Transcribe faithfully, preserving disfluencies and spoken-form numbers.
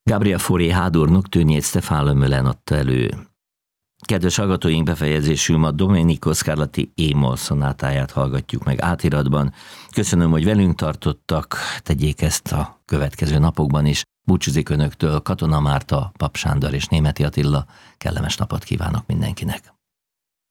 Gabriel Fauré Hádur Nocturne Stefan Lemölen adta elő. Kedves hallgatóink, befejezésül ma Domenico Scarlatti E-moll szonátáját hallgatjuk meg átiratban. Köszönöm, hogy velünk tartottak, tegyék ezt a következő napokban is. Búcsúzik önöktől Katona Márta, Pap Sándor és Németi Attila. Kellemes napot kívánok mindenkinek.